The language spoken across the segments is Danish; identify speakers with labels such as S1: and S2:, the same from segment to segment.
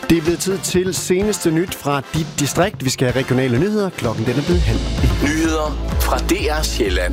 S1: Det er blevet tid til seneste nyt fra dit distrikt. Vi skal have regionale nyheder. Klokken den er blevet 12:30.
S2: Nyheder fra DR Sjælland.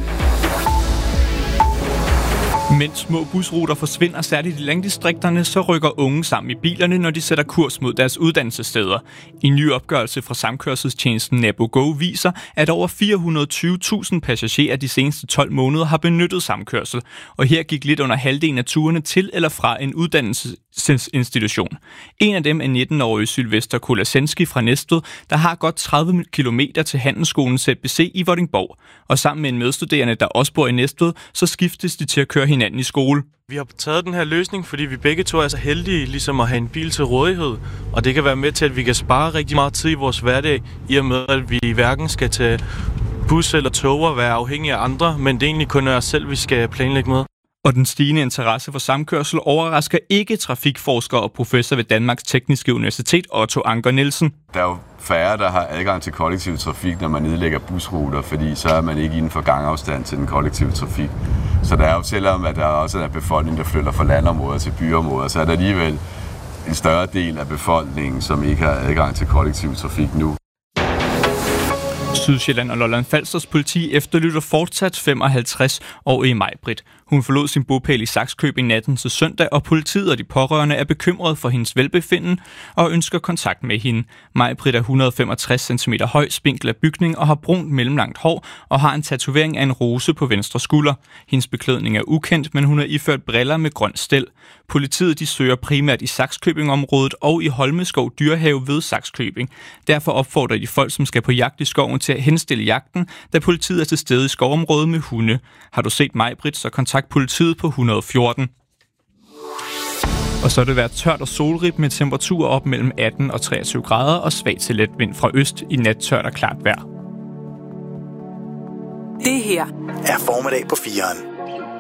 S3: Mens små busruter forsvinder, særligt i landdistrikterne, så rykker unge sammen i bilerne, når de sætter kurs mod deres uddannelsessteder. En ny opgørelse fra samkørselstjenesten NaboGo viser, at over 420.000 passagerer de seneste 12 måneder har benyttet samkørsel. Og her gik lidt under halvdelen af turene til eller fra en uddannelsesinstitution. En af dem er 19-årige Sylvester Kolasenski fra Næstved, der har godt 30 kilometer til handelsskolen ZBC i Vordingborg. Og sammen med en medstuderende, der også bor i Næstved, så skiftes de til at køre hinanden i skole.
S4: Vi har taget den her løsning, fordi vi begge to er så heldige ligesom at have en bil til rådighed. Og det kan være med til, at vi kan spare rigtig meget tid i vores hverdag, i og med at vi hverken skal tage bus eller tog og være afhængige af andre, men det er egentlig kun os selv, vi skal planlægge med.
S3: Og den stigende interesse for samkørsel overrasker ikke trafikforsker og professor ved Danmarks Tekniske Universitet, Otto Anker Nielsen.
S5: Der er jo færre, der har adgang til kollektiv trafik, når man nedlægger busruter, fordi så er man ikke inden for gangafstand til den kollektive trafik. Så der er jo, selvom at der også er befolkning, der flytter fra landområder til byområder, så er der alligevel en større del af befolkningen, som ikke har adgang til kollektiv trafik nu.
S3: Sydsjælland og Lolland Falsters politi efterlytter fortsat 55-årige Maj-Britt. Hun forlod sin bopæl i Sakskøbing natten til søndag, og politiet og de pårørende er bekymrede for hendes velbefinden og ønsker kontakt med hende. Maj-Britt er 165 cm høj, spinkel af bygning og har brunt mellemlangt hår og har en tatovering af en rose på venstre skulder. Hendes beklædning er ukendt, men hun er iført briller med grøn stel. Politiet de søger primært i Sakskøbing-området og i Holmeskov Dyrehave ved Sakskøbing. Derfor opfordrer de folk, som skal på jagt i skoven, til at henstille jagten, da politiet er til stede i skovområdet med hunde. Har du set Maj-Britt, så kontakt politiet på 114. Og så er det været tørt og solrigt med temperaturer op mellem 18 og 23 grader og svag til let vind fra øst i nat tørt og klart vejr.
S6: Det her
S2: er formiddag på 4'eren.